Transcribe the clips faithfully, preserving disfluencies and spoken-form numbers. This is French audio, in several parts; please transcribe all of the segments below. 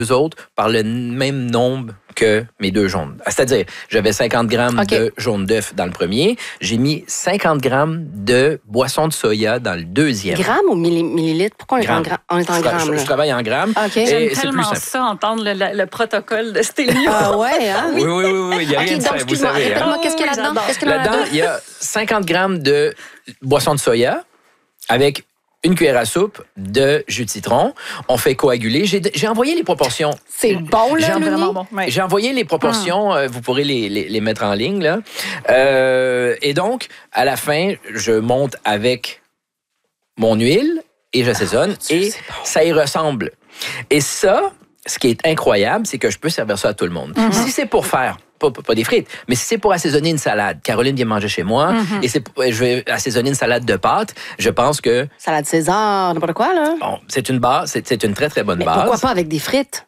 deux autres par le même nombre que mes deux jaunes. C'est-à-dire, j'avais cinquante grammes okay. de jaune d'œuf dans le premier. J'ai mis cinquante grammes de boisson de soya dans le deuxième. Grammes ou milli- millilitres? Pourquoi on est en, gra- on est en je, grammes? Je, je travaille en grammes. Okay. J'aime tellement ça, entendre le, le, le protocole de Stelio. Ah ouais, hein? Oui, oui, oui. oui, oui. Il y a okay, rien de donc, ça, vous savez. Répète-moi, hein? qu'est-ce qu'il y a là-dedans? Qu'est-ce qu'il y a là-dedans, il y a cinquante grammes de boisson de soya avec une cuillère à soupe de jus de citron. On fait coaguler. J'ai, j'ai envoyé les proportions. C'est bon, là, j'ai, vraiment bon. Ouais. J'ai envoyé les proportions. Hum. Vous pourrez les, les, les mettre en ligne, là. Euh, et donc, à la fin, je monte avec mon huile et j'assaisonne. Ah, et bon. Ça y ressemble. Et ça, ce qui est incroyable, c'est que je peux servir ça à tout le monde. Mm-hmm. Si c'est pour faire... Pas, pas des frites, mais si c'est pour assaisonner une salade, Caroline vient manger chez moi, mm-hmm. et c'est, je vais assaisonner une salade de pâtes, je pense que... Salade César, n'importe quoi, là. Bon, c'est une base, c'est, c'est une très, très bonne mais base. Pourquoi pas avec des frites?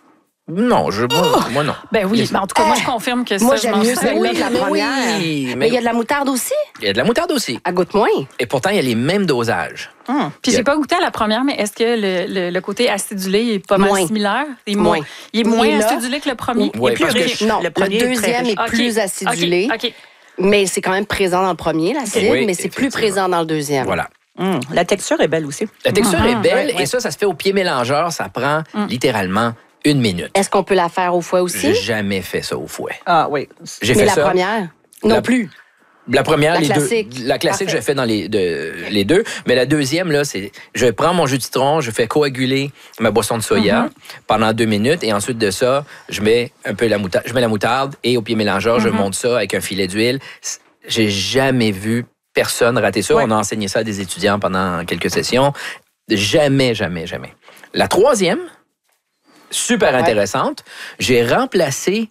Non, je, moi, oh! moi non. Ben oui, mais en tout cas, moi, je confirme que moi, ça, j'aime je mieux celle-là que la première. Oui, mais il y a de la moutarde aussi? Il y a de la moutarde aussi. Elle goûte moins. Et pourtant, il y a les mêmes dosages. Hum. Puis, j'ai pas goûté à la première, mais est-ce que le, le, le côté acidulé est pas moins. mal similaire? Il est moins. Il est moins il est acidulé que le premier? Oui, il est plus riche. Que, non, le, le deuxième est, est plus okay. acidulé. Okay. Okay. Mais c'est quand même présent dans le premier, l'acide, oui, mais c'est plus présent dans le deuxième. Voilà. Mmh. La texture est belle aussi. La texture mmh. est belle, ouais, et ouais. ça, ça se fait au pied mélangeur. Ça prend mmh. littéralement une minute. Est-ce qu'on peut la faire au fouet aussi? J'ai jamais fait ça au fouet. Ah oui. J'ai mais fait la ça. première? Non la... plus. La première, la les classique. deux. La classique, Parfait. Je fais dans les, de, les deux. Mais la deuxième, là, c'est je prends mon jus de citron, je fais coaguler ma boisson de soya mm-hmm. pendant deux minutes. Et ensuite de ça, je mets un peu la moutarde. Je mets la moutarde et au pied mélangeur, mm-hmm. je monte ça avec un filet d'huile. J'ai jamais vu personne rater ça. Ouais. On a enseigné ça à des étudiants pendant quelques sessions. Jamais, jamais, jamais. La troisième, super intéressante, ouais. j'ai remplacé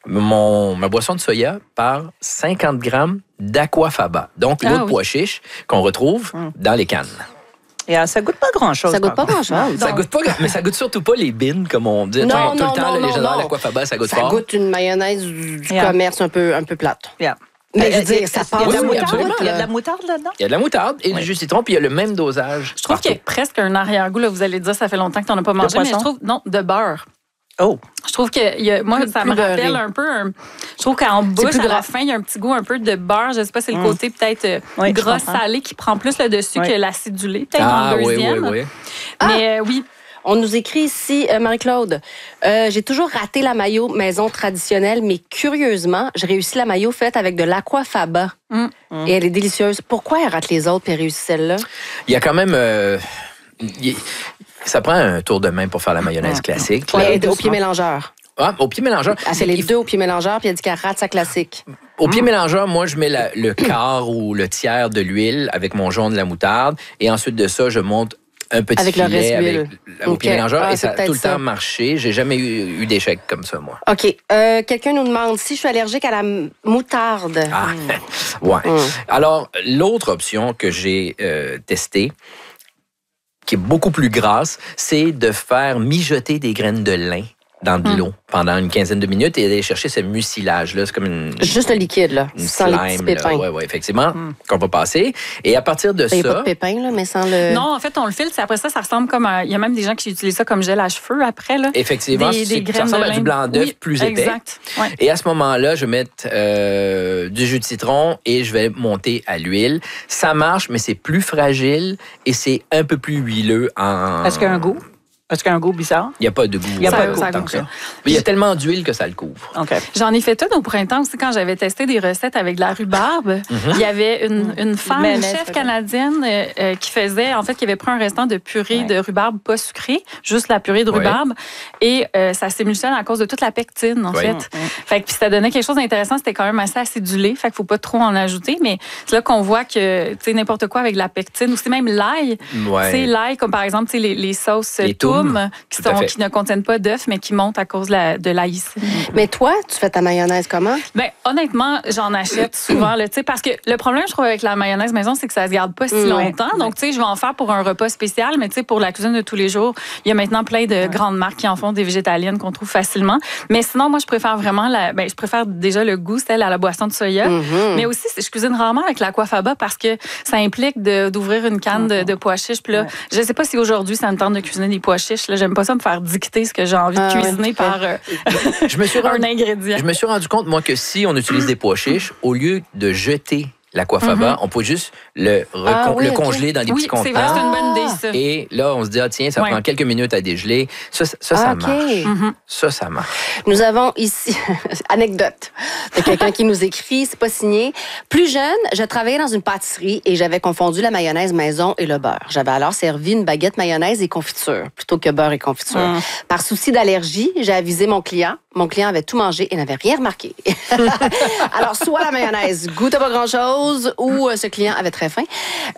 Mon, ma boisson de soya par cinquante grammes d'aquafaba, donc ah, l'eau de oui. pois chiche qu'on retrouve mmh. dans les cannes. Et euh, ça goûte pas grand-chose. Ça goûte pas grand-chose. Ça goûte pas, mais ça goûte surtout pas les bines, comme on dit. Non, tout non, le temps, non, là, non, les gens non. l'aquafaba, ça goûte ça fort. Ça goûte une mayonnaise du yeah. commerce un peu, un peu plate. Yeah. Mais euh, je veux dire, ça passe. Il y a de la oui, moutarde, il y a de la moutarde là-dedans? Il y a de la moutarde et oui. du jus de citron, puis il y a le même dosage. Je trouve partout. qu'il y a presque un arrière-goût. Là, vous allez dire, ça fait longtemps que tu n'en as pas mangé, mais je trouve, non, de beurre. Oh. Je trouve que il y a, moi, plus, ça plus me rappelle beurré. Un peu. Un, je trouve qu'en bouche, à la fin, il y a un petit goût un peu de beurre. Je ne sais pas, c'est le mmh. côté peut-être euh, oui, gras salé qui prend plus le dessus oui. que l'acidulé, peut-être ah, dans le deuxième. Oui, oui, oui. Mais ah. euh, oui. On nous écrit ici, euh, Marie-Claude, euh, j'ai toujours raté la mayo maison traditionnelle, mais curieusement, j'ai réussi la mayo faite avec de l'aquafaba. Mm. Et elle est délicieuse. Pourquoi elle rate les autres et réussit celle-là? Il y a quand même... Euh, y, ça prend un tour de main pour faire la mayonnaise mm. classique. Oui, au pied mélangeur. Ah, au pied mélangeur. Elle fait les deux au pied mélangeur, puis elle dit qu'elle rate sa classique. Au pied mélangeur, moi, je mets la, le quart ou le tiers de l'huile avec mon jaune de la moutarde. Et ensuite de ça, je monte un petit avec filet le avec au pied mélangeur. Ah, et ça a tout le ça. temps marché. J'ai jamais eu, eu d'échec comme ça, moi. OK. Euh, quelqu'un nous demande si je suis allergique à la moutarde. Ah, mm. ouais. Mm. Alors, l'autre option que j'ai euh, testée, qui est beaucoup plus grasse, c'est de faire mijoter des graines de lin dans de l'eau mm. pendant une quinzaine de minutes et aller chercher ce mucilage-là. C'est comme une... Juste le liquide, là, sans slime, les petits pépins. Oui, oui, effectivement, mm. qu'on va passer. Et à partir de il ça... Il n'y a pas de pépins, là, mais sans le... Non, en fait, on le filtre. Après ça, ça ressemble comme... À... Il y a même des gens qui utilisent ça comme gel à cheveux après, là. Effectivement, des, des ça ressemble de à du blanc d'œuf oui, plus épais. Exact. Ouais. Et à ce moment-là, je vais mettre euh, du jus de citron et je vais monter à l'huile. Ça marche, mais c'est plus fragile et c'est un peu plus huileux en... Est-ce qu'il y a un goût? Est-ce qu'il y a un goût bizarre? Il n'y a pas de goût. Il n'y a ça, pas de goût. Ça, tant que ça. Mais il y a tellement d'huile que ça le couvre. Okay. J'en ai fait une au printemps aussi quand j'avais testé des recettes avec de la rhubarbe. Mm-hmm. Il y avait une, une femme, une chef canadienne euh, euh, qui faisait, en fait, qui avait pris un restant de purée ouais. de rhubarbe pas sucrée, juste la purée de rhubarbe. Ouais. Et euh, ça s'émulsionne à cause de toute la pectine, en ouais. fait. Mm-hmm. Fait que puis ça donnait quelque chose d'intéressant. C'était quand même assez acidulé. Fait qu'il faut pas trop en ajouter. Mais c'est là qu'on voit que, tu sais, n'importe quoi avec de la pectine, ou c'est même l'ail. Ouais. Tu sais, l'ail, comme par exemple, tu sais, les, les sauces les toum, qui sont qui ne contiennent pas d'œufs, mais qui montent à cause de, la, de l'aïcine. Mais toi, tu fais ta mayonnaise comment? Bien, honnêtement, j'en achète souvent. Là, parce que le problème, je trouve, avec la mayonnaise maison, c'est que ça ne se garde pas si mmh, longtemps. Ouais. Donc, tu sais, je vais en faire pour un repas spécial, mais tu sais, pour la cuisine de tous les jours, il y a maintenant plein de ouais. grandes marques qui en font, des végétaliennes qu'on trouve facilement. Mais sinon, moi, je préfère vraiment la... Ben, je préfère déjà le goût, celle à la boisson de soya. Mmh. Mais aussi, je cuisine rarement avec l'aquafaba parce que ça implique de, d'ouvrir une canne mmh. de, de pois chiches. Puis là, ouais. je ne sais pas si aujourd'hui, ça me tente de cuisiner des pois chiches chiches. Là. J'aime pas ça me faire dicter ce que j'ai envie de Ah, cuisiner ouais. par euh, Je me suis un rendu, ingrédient. je me suis rendu compte, moi, que si on utilise des pois chiches, au lieu de jeter l'aquafaba, mm-hmm. on peut juste le, recon- ah, oui, le okay. congeler dans des oui, petits contenants. C'est vrai, c'est une bonne idée, ça. Et là, on se dit, ah, tiens, ça ouais. prend quelques minutes à dégeler. Ça, ça, ça, ah, ça okay. marche. Mm-hmm. Ça, ça marche. Nous avons ici, anecdote, de quelqu'un qui nous écrit, c'est pas signé. Plus jeune, je travaillais dans une pâtisserie et j'avais confondu la mayonnaise maison et le beurre. J'avais alors servi une baguette mayonnaise et confiture, plutôt que beurre et confiture. Mm. Par souci d'allergie, j'ai avisé mon client. Mon client avait tout mangé et n'avait rien remarqué. Alors, soit la mayonnaise goûtait pas grand-chose ou euh, ce client avait très faim.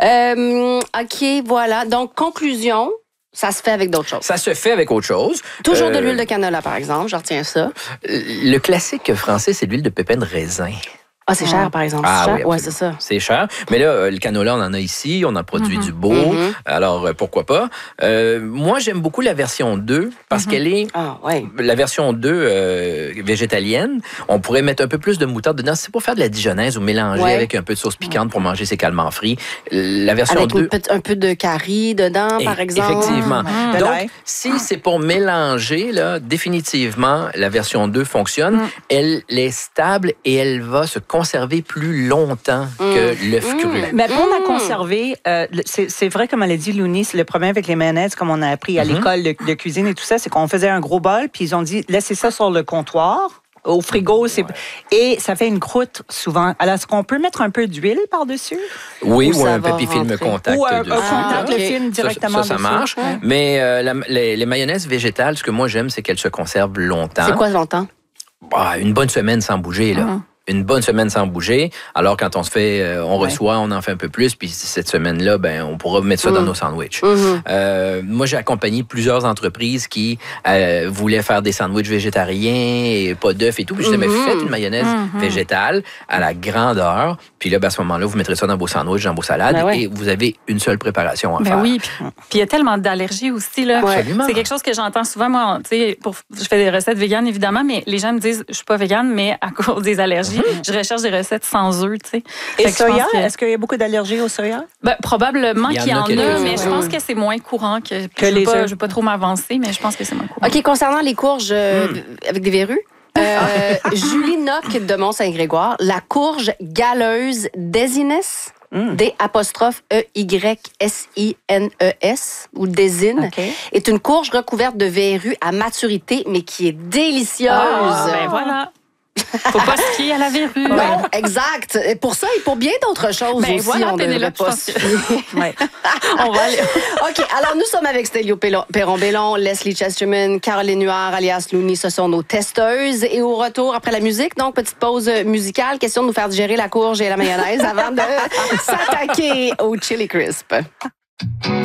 Euh, OK, voilà. Donc, conclusion, ça se fait avec d'autres choses. Ça se fait avec autre chose. Toujours euh, de l'huile de canola, par exemple. Je retiens ça. Le classique français, c'est l'huile de pépins de raisin. Ah, c'est cher, par exemple. Ah, c'est cher? oui, ouais, c'est ça. C'est cher. Mais là, le canola, on en a ici. On en produit mm-hmm. du beau. Mm-hmm. Alors, pourquoi pas? Euh, moi, j'aime beaucoup la version deux parce mm-hmm. qu'elle est... Ah, ouais. La version deux euh, végétalienne. On pourrait mettre un peu plus de moutarde dedans. C'est pour faire de la dijonnaise ou mélanger ouais. avec un peu de sauce piquante ouais. pour manger ses calements frits. La version avec deux... Avec un peu de curry dedans, Et, par exemple. Effectivement. Mm-hmm. Donc, si c'est pour mélanger, là, définitivement, la version deux fonctionne. Mm. Elle est stable et elle va se conserver plus longtemps que mmh. l'œuf cru. Mmh. Mais pour mmh. la conserver, euh, c'est, c'est vrai, comme elle a dit, Louni, c'est le problème avec les mayonnaises, comme on a appris à mmh. l'école de, de cuisine et tout ça, c'est qu'on faisait un gros bol, puis ils ont dit, laissez ça sur le comptoir. Au frigo, c'est... Ouais. Et ça fait une croûte souvent. Alors, est-ce qu'on peut mettre un peu d'huile par-dessus? Oui, ou, ou un papier film contact. Ou un, dessus. un contact, ah, okay. le film directement Ça, ça, ça marche. Ouais. Mais euh, la, les, les mayonnaises végétales, ce que moi j'aime, c'est qu'elles se conservent longtemps. C'est quoi longtemps? Bah, une bonne semaine sans bouger, là. Uh-huh. Une bonne semaine sans bouger. Alors, quand on se fait, euh, on reçoit, ouais. on en fait un peu plus. Puis cette semaine-là, ben, on pourra mettre ça mmh. dans nos sandwichs. Mmh. Euh, moi, j'ai accompagné plusieurs entreprises qui euh, voulaient faire des sandwichs végétariens et pas d'œufs et tout. Puis je disais, mmh. mais faites une mayonnaise mmh. végétale à la grandeur. Puis là, ben, à ce moment-là, vous mettrez ça dans vos sandwichs, dans vos salades. Ben ouais. Et vous avez une seule préparation à ben faire. Oui, puis il y a tellement d'allergies aussi. Là. Ouais. C'est quelque chose que j'entends souvent. Moi, pour, je fais des recettes véganes, évidemment, mais les gens me disent, je suis pas végane, mais à cause des allergies, Mmh. je recherche des recettes sans œufs, tu sais. Et soya, que... est-ce qu'il y a beaucoup d'allergies au soya? Ben, probablement il y qu'il y en a, en a mais je pense que c'est moins courant que, que je les œufs. Je ne vais pas trop m'avancer, mais je pense que c'est moins courant. OK, concernant les courges euh, mm. avec des verrues, euh, Julie Nock de Mont-Saint-Grégoire, la courge galeuse Désines, Mm. D apostrophe E Y S I N E S ou Désine, okay. est une courge recouverte de verrues à maturité, mais qui est délicieuse. Ah, ben voilà. Faut pas se fier à la verrue. Non, exact. Et pour ça et pour bien d'autres choses ben aussi, voilà, on ne devrait pas se fier. Ouais. On va aller. OK, alors nous sommes avec Stélio Perron-Bellon, Leslie Chesterman, Caroline Huard, alias Louni. Ce sont nos testeuses. Et au retour, après la musique, donc petite pause musicale, question de nous faire digérer la courge et la mayonnaise avant de s'attaquer au Chili Crisp.